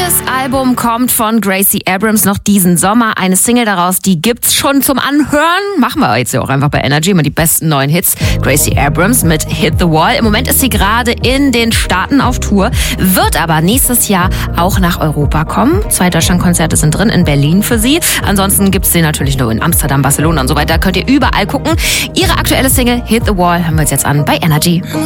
Neues Album kommt von Gracie Abrams noch diesen Sommer. Eine Single daraus, die gibt's schon zum Anhören. Machen wir jetzt ja auch einfach bei Energy immer die besten neuen Hits. Gracie Abrams mit Hit the Wall. Im Moment ist sie gerade in den Staaten auf Tour, wird aber nächstes Jahr auch nach Europa kommen. 2 Deutschlandkonzerte sind drin, in Berlin für sie. Ansonsten gibt's sie natürlich nur in Amsterdam, Barcelona und so weiter. Könnt ihr überall gucken. Ihre aktuelle Single Hit the Wall hören wir uns jetzt an bei Energy.